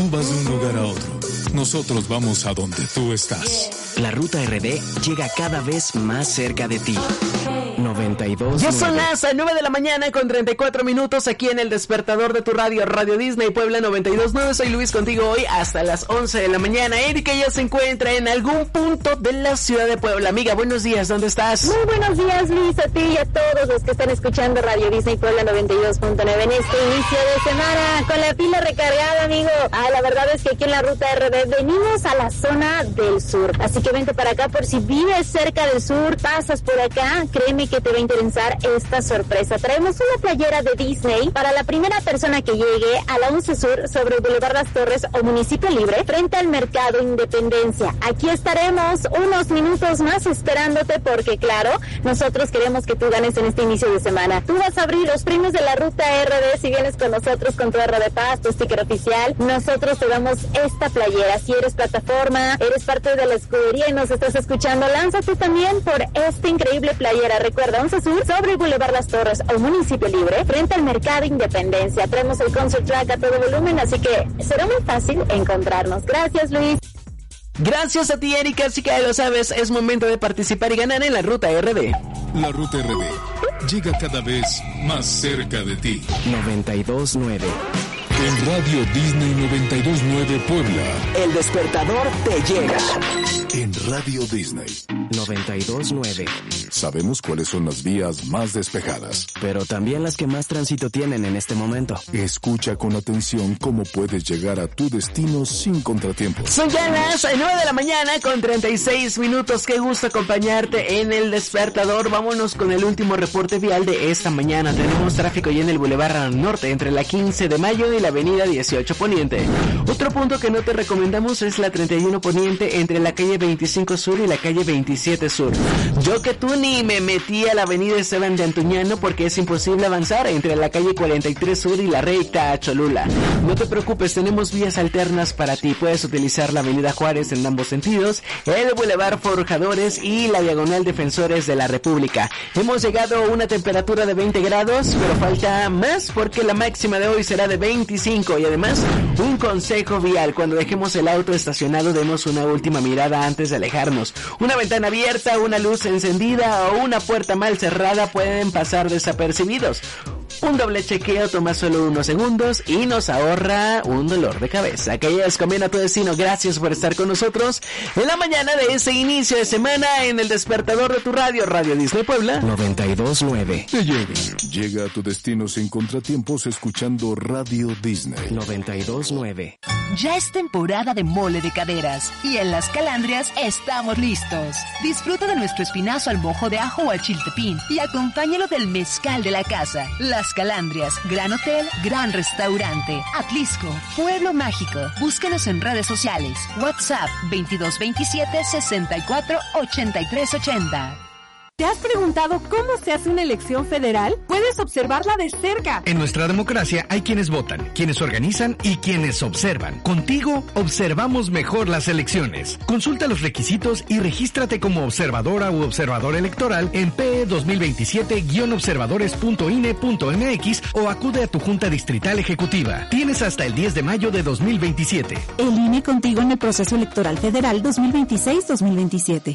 Tú vas de un lugar a otro. Nosotros vamos a donde tú estás. La Ruta RD llega cada vez más cerca de ti. 92. Ya son las 9 de la mañana con 34 minutos aquí en el despertador de tu radio, Radio Disney Puebla 92.9. Soy Luis contigo hoy hasta las 11 de la mañana. Erika ya se encuentra en algún punto de la ciudad de Puebla. Amiga, buenos días, ¿dónde estás? Muy buenos días, Luis, a ti y a todos los que están escuchando Radio Disney Puebla 92.9 en este inicio de semana con la pila recargada, amigo. La verdad es que aquí en la Ruta RD venimos a la zona del sur, así que vente para acá por si vives cerca del sur, pasas por acá, créeme que te va a interesar esta sorpresa. Traemos una playera de Disney para la primera persona que llegue a la 11 Sur sobre el Boulevard Las Torres o Municipio Libre frente al Mercado Independencia. Aquí estaremos unos minutos más esperándote porque claro, nosotros queremos que tú ganes en este inicio de semana. Tú vas a abrir los premios de la Ruta RD si vienes con nosotros con tu RD Paz, tu sticker oficial. Nosotros te damos esta playera. Si eres plataforma, eres parte de la escudería y nos estás escuchando, lánzate también por esta increíble playera. Recuerda, 11 Sur, sobre Boulevard Las Torres o Municipio Libre, frente al Mercado Independencia. Traemos el concert track a todo volumen, así que será muy fácil encontrarnos. Gracias, Luis. Gracias a ti, Erika, así que ya lo sabes, es momento de participar y ganar en la Ruta RD. La Ruta RD llega cada vez más cerca de ti. 92.9. En Radio Disney 92.9 Puebla. El despertador te llega. En Radio Disney 92.9. sabemos cuáles son las vías más despejadas, pero también las que más tránsito tienen en este momento. Escucha con atención cómo puedes llegar a tu destino sin contratiempos. Son ya las 9 de la mañana con 36 minutos. Qué gusto acompañarte en el despertador. Vámonos con el último reporte vial de esta mañana. Tenemos tráfico ya en el Boulevard Norte entre la 15 de mayo y la avenida 18 Poniente. Otro punto que no te recomendamos es la 31 Poniente entre la calle 25 Sur y la calle 27 Sur. Yo que tú ni me metí a la avenida Esteban de Antuñano porque es imposible avanzar entre la calle 43 Sur y la recta a Cholula. No te preocupes, tenemos vías alternas para ti. Puedes utilizar la avenida Juárez en ambos sentidos, el Boulevard Forjadores y la diagonal Defensores de la República. Hemos llegado a una temperatura de 20 grados, pero falta más porque la máxima de hoy será de 25 y además un consejo vial: cuando dejemos el auto estacionado demos una última mirada antes de alejarnos. Una ventana abierta, una luz encendida o una puerta mal cerrada pueden pasar desapercibidos. Un doble chequeo toma solo unos segundos y nos ahorra un dolor de cabeza. Que hayas comido a tu destino. Gracias por estar con nosotros en la mañana de ese inicio de semana en el despertador de tu radio, Radio Disney Puebla 92.9. Te llega. Llega a tu destino sin contratiempos escuchando Radio Disney 92.9. Ya es temporada de mole de caderas y en Las Calandrias estamos listos. Disfruta de nuestro espinazo al mojo de ajo o al chiltepín y acompáñalo del mezcal de la casa. Las Calandrias, gran hotel, gran restaurante. Atlisco, Pueblo Mágico. Búscanos en redes sociales. WhatsApp 2227 64 83 80. ¿Te has preguntado cómo se hace una elección federal? Puedes observarla de cerca. En nuestra democracia hay quienes votan, quienes organizan y quienes observan. Contigo observamos mejor las elecciones. Consulta los requisitos y regístrate como observadora u observador electoral en PE 2027-observadores.ine.mx o acude a tu Junta Distrital Ejecutiva. Tienes hasta el 10 de mayo de 2027. El INE contigo en el proceso electoral federal 2026-2027.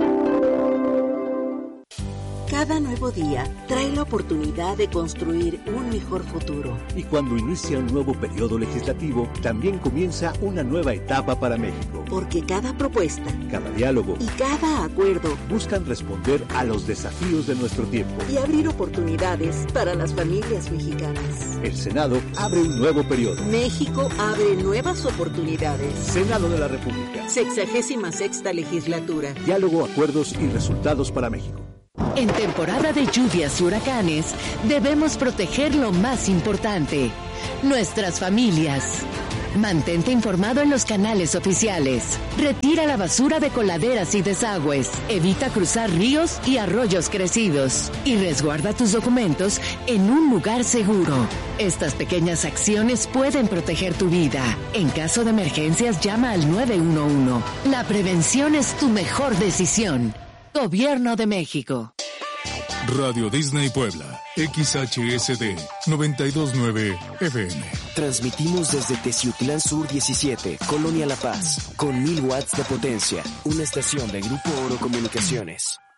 Cada nuevo día trae la oportunidad de construir un mejor futuro. Y cuando inicia un nuevo periodo legislativo, también comienza una nueva etapa para México. Porque cada propuesta, cada diálogo y cada acuerdo buscan responder a los desafíos de nuestro tiempo y abrir oportunidades para las familias mexicanas. El Senado abre un nuevo periodo. México abre nuevas oportunidades. Senado de la República. 66ª legislatura. Diálogo, acuerdos y resultados para México. En temporada de lluvias y huracanes, debemos proteger lo más importante, nuestras familias. Mantente informado en los canales oficiales. Retira la basura de coladeras y desagües. Evita cruzar ríos y arroyos crecidos. Y resguarda tus documentos en un lugar seguro. Estas pequeñas acciones pueden proteger tu vida. En caso de emergencias, llama al 911. La prevención es tu mejor decisión. Gobierno de México. Radio Disney Puebla XHSD 929 FM. Transmitimos desde Teciutlán Sur 17, Colonia La Paz, con 1000 watts de potencia. Una estación de Grupo Oro Comunicaciones.